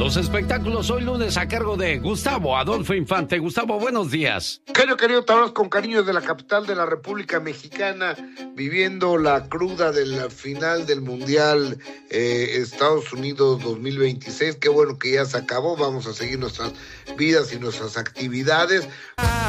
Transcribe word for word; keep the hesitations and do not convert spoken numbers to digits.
Los espectáculos hoy lunes a cargo de Gustavo Adolfo Infante. Gustavo, buenos días. Querido, querido, te hablas con cariño de la capital de la República Mexicana, viviendo la cruda del final del Mundial eh, Estados Unidos dos mil veintiséis. Qué bueno que ya se acabó, vamos a seguir nuestras vidas y nuestras actividades.